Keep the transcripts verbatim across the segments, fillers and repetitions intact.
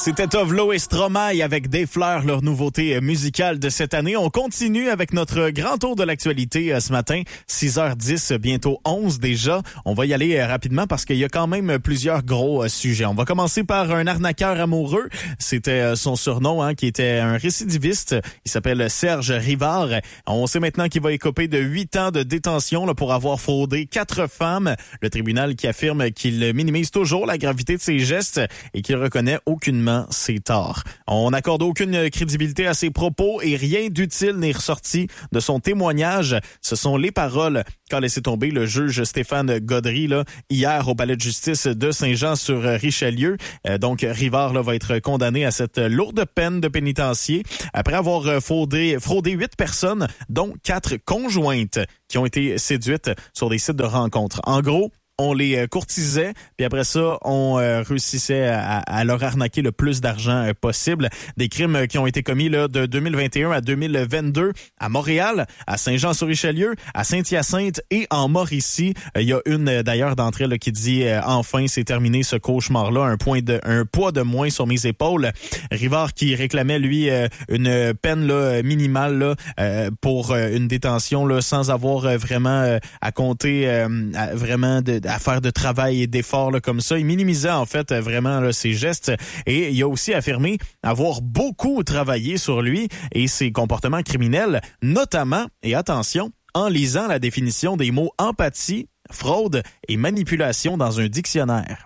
C'était Tovlo et Stromae avec Des Fleurs, leur nouveauté musicale de cette année. On continue avec notre grand tour de l'actualité ce matin, six heures dix, bientôt onze déjà. On va y aller rapidement parce qu'il y a quand même plusieurs gros sujets. On va commencer par un arnaqueur amoureux. C'était son surnom, hein, qui était un récidiviste. Il s'appelle Serge Rivard. On sait maintenant qu'il va écoper de huit ans de détention là, pour avoir fraudé quatre femmes. Le tribunal qui affirme qu'il minimise toujours la gravité de ses gestes et qu'il reconnaît aucunement ses torts. On n'accorde aucune crédibilité à ses propos et rien d'utile n'est ressorti de son témoignage. Ce sont les paroles qu'a laissé tomber le juge Stéphane Gaudry là, hier au palais de justice de Saint-Jean-sur-Richelieu. Euh, donc, Rivard là, va être condamné à cette lourde peine de pénitencier après avoir fraudé, fraudé huit personnes, dont quatre conjointes qui ont été séduites sur des sites de rencontres. En gros, on les courtisait, puis après ça, on euh, réussissait à, à leur arnaquer le plus d'argent euh, possible. Des crimes qui ont été commis là de deux mille vingt et un à deux mille vingt-deux à Montréal, à Saint-Jean-sur-Richelieu, à Saint-Hyacinthe et en Mauricie. Il euh, y a une euh, d'ailleurs d'entre elles là, qui dit euh, « Enfin, c'est terminé ce cauchemar-là, un, point de, un poids de moins sur mes épaules ». Rivard qui réclamait, lui, euh, une peine là, minimale là, euh, pour euh, une détention là, sans avoir euh, vraiment euh, à compter euh, à, vraiment de à faire de travail et d'efforts là, comme ça. Il minimisait en fait vraiment là, ses gestes et il a aussi affirmé avoir beaucoup travaillé sur lui et ses comportements criminels, notamment, et attention, en lisant la définition des mots empathie, fraude et manipulation dans un dictionnaire.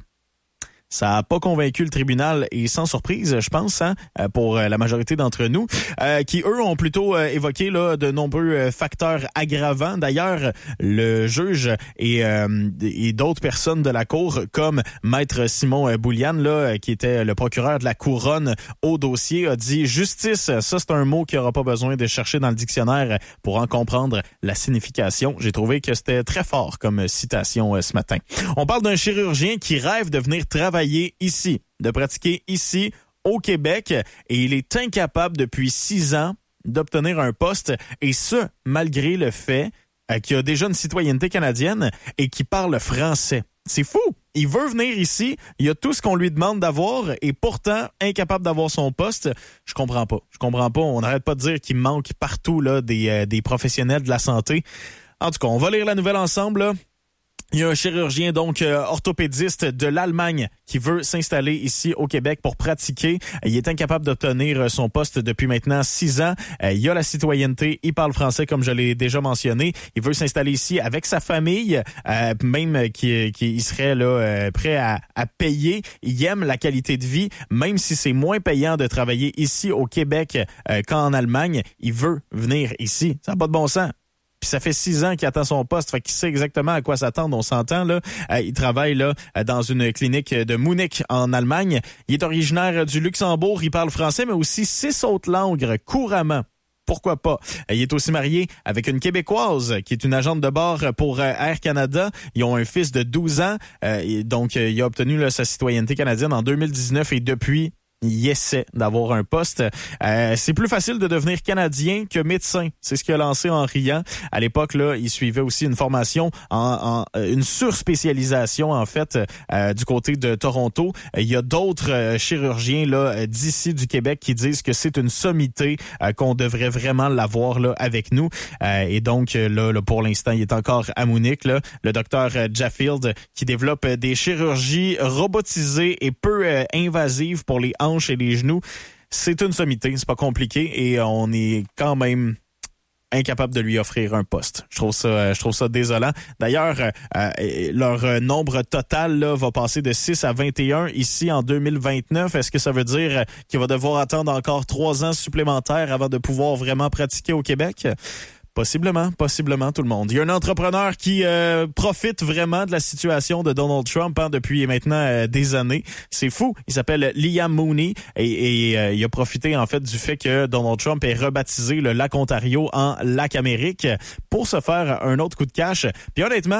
Ça n'a pas convaincu le tribunal et sans surprise, je pense, hein, pour la majorité d'entre nous, euh, qui, eux, ont plutôt euh, évoqué là, de nombreux euh, facteurs aggravants. D'ailleurs, le juge et, euh, et d'autres personnes de la cour, comme Maître Simon Boulian, là, qui était le procureur de la couronne au dossier, a dit « Justice, ça c'est un mot qu'il n'y aura pas besoin de chercher dans le dictionnaire pour en comprendre la signification. » J'ai trouvé que c'était très fort comme citation euh, ce matin. On parle d'un chirurgien qui rêve de venir travailler ici, de pratiquer ici au Québec et il est incapable depuis six ans d'obtenir un poste et ce, malgré le fait euh, qu'il a déjà une citoyenneté canadienne et qu'il parle français. C'est fou! Il veut venir ici, il a tout ce qu'on lui demande d'avoir et pourtant incapable d'avoir son poste. Je comprends pas. Je comprends pas. On n'arrête pas de dire qu'il manque partout là, des, euh, des professionnels de la santé. En tout cas, on va lire la nouvelle ensemble là. Il y a un chirurgien, donc euh, orthopédiste de l'Allemagne qui veut s'installer ici au Québec pour pratiquer. Il est incapable d'obtenir son poste depuis maintenant six ans. Euh, il a la citoyenneté, il parle français comme je l'ai déjà mentionné. Il veut s'installer ici avec sa famille, euh, même qu'il qui, serait là euh, prêt à, à payer. Il aime la qualité de vie, même si c'est moins payant de travailler ici au Québec euh, qu'en Allemagne. Il veut venir ici. Ça n'a pas de bon sens. Puis ça fait six ans qu'il attend son poste, fait qu'il sait exactement à quoi s'attendre, on s'entend là. Euh, il travaille là dans une clinique de Munich en Allemagne. Il est originaire du Luxembourg, il parle français, mais aussi six autres langues couramment. Pourquoi pas? Il est aussi marié avec une Québécoise qui est une agente de bord pour Air Canada. Ils ont un fils de douze ans, euh, donc il a obtenu là, sa citoyenneté canadienne en deux mille dix-neuf et depuis, il essaie d'avoir un poste. Euh, c'est plus facile de devenir Canadien que médecin. C'est ce qu'il a lancé en riant. À l'époque, là, il suivait aussi une formation, en, en une surspécialisation, en fait, euh, du côté de Toronto. Il y a d'autres euh, chirurgiens là d'ici, du Québec, qui disent que c'est une sommité, euh, qu'on devrait vraiment l'avoir là avec nous. Euh, et donc, là, là, pour l'instant, il est encore à Munich. Là. Le docteur Jaffield, qui développe des chirurgies robotisées et peu euh, invasives pour les hanches et les genoux. C'est une sommité, c'est pas compliqué et on est quand même incapable de lui offrir un poste. Je trouve ça, je trouve ça désolant. D'ailleurs, euh, leur nombre total là, va passer de six à vingt et un ici en deux mille vingt-neuf. Est-ce que ça veut dire qu'il va devoir attendre encore trois ans supplémentaires avant de pouvoir vraiment pratiquer au Québec? Possiblement, possiblement tout le monde. Il y a un entrepreneur qui euh, profite vraiment de la situation de Donald Trump hein, depuis maintenant euh, des années. C'est fou. Il s'appelle Liam Mooney et, et euh, il a profité en fait du fait que Donald Trump ait rebaptisé le lac Ontario en lac Amérique pour se faire un autre coup de cash. Puis honnêtement,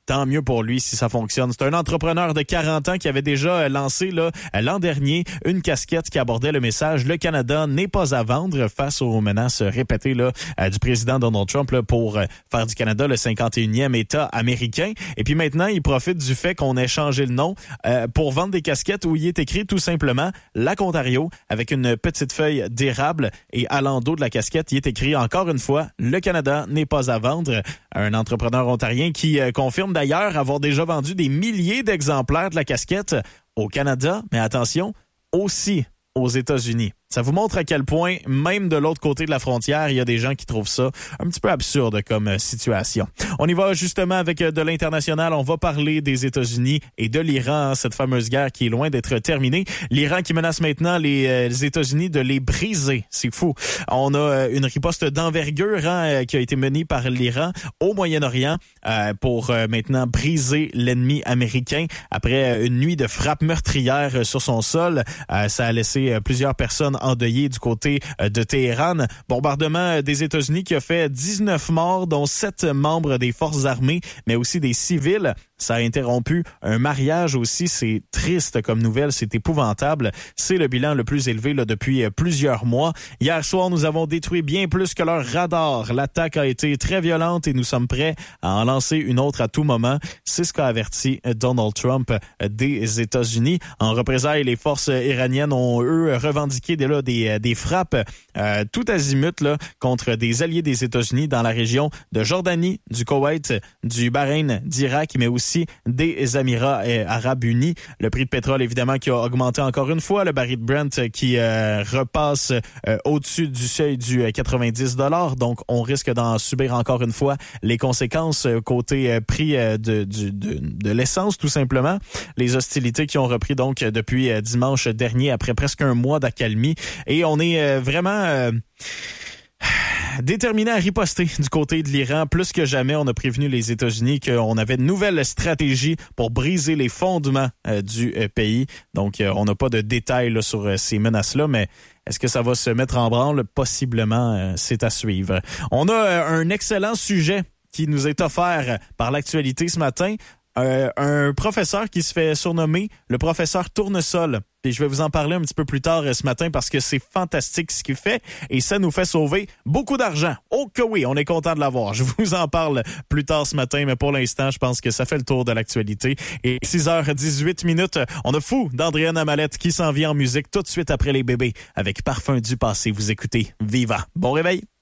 tant mieux pour lui si ça fonctionne. C'est un entrepreneur de quarante ans qui avait déjà lancé là, l'an dernier une casquette qui abordait le message « Le Canada n'est pas à vendre » face aux menaces répétées là, du président Donald Trump là, pour faire du Canada le cinquante et unième État américain. Et puis maintenant, il profite du fait qu'on ait changé le nom euh, pour vendre des casquettes où il est écrit tout simplement « Lac Ontario » avec une petite feuille d'érable et à l'endos de la casquette, il est écrit encore une fois « Le Canada n'est pas à vendre ». Un entrepreneur ontarien qui euh, confirme d'ailleurs avoir déjà vendu des milliers d'exemplaires de la casquette au Canada, mais attention, aussi aux États-Unis. Ça vous montre à quel point, même de l'autre côté de la frontière, il y a des gens qui trouvent ça un petit peu absurde comme situation. On y va justement avec de l'international. On va parler des États-Unis et de l'Iran, cette fameuse guerre qui est loin d'être terminée. L'Iran qui menace maintenant les, les États-Unis de les briser. C'est fou. On a une riposte d'envergure hein, qui a été menée par l'Iran au Moyen-Orient euh, pour euh, maintenant briser l'ennemi américain. Après une nuit de frappes meurtrières sur son sol, euh, ça a laissé plusieurs personnes endeuillé du côté de Téhéran. Bombardement des États-Unis qui a fait dix-neuf morts, dont sept membres des forces armées, mais aussi des civils. Ça a interrompu un mariage aussi. C'est triste comme nouvelle, c'est épouvantable. C'est le bilan le plus élevé là, depuis plusieurs mois. Hier soir, nous avons détruit bien plus que leur radar. L'attaque a été très violente et nous sommes prêts à en lancer une autre à tout moment. C'est ce qu'a averti Donald Trump des États-Unis. En représailles, les forces iraniennes ont, eux, revendiqué des, là, des, des frappes euh, tout azimut là, contre des alliés des États-Unis dans la région de Jordanie, du Koweït, du Bahreïn, d'Irak, mais aussi des Émirats arabes unis. Le prix de pétrole, évidemment, qui a augmenté encore une fois. Le baril de Brent qui euh, repasse euh, au-dessus du seuil du quatre-vingt-dix dollars. Donc, on risque d'en subir encore une fois les conséquences euh, côté euh, prix euh, de, de, de, de l'essence, tout simplement. Les hostilités qui ont repris donc depuis euh, dimanche dernier, après presque un mois d'accalmie. Et on est euh, vraiment... Euh, déterminé à riposter du côté de l'Iran. Plus que jamais, on a prévenu les États-Unis qu'on avait de nouvelles stratégies pour briser les fondements euh, du euh, pays. Donc, euh, on n'a pas de détails là, sur euh, ces menaces-là, mais est-ce que ça va se mettre en branle? Possiblement, euh, c'est à suivre. On a euh, un excellent sujet qui nous est offert par l'actualité ce matin. Euh, un professeur qui se fait surnommer le professeur Tournesol. Et je vais vous en parler un petit peu plus tard ce matin parce que c'est fantastique ce qu'il fait et ça nous fait sauver beaucoup d'argent. Oh que oui, on est content de l'avoir. Je vous en parle plus tard ce matin, mais pour l'instant, je pense que ça fait le tour de l'actualité. Et six heures dix-huit minutes, on a Fou d'Andréane Amalette qui s'en vient en musique tout de suite après les bébés avec Parfum du passé. Vous écoutez Viva. Bon réveil!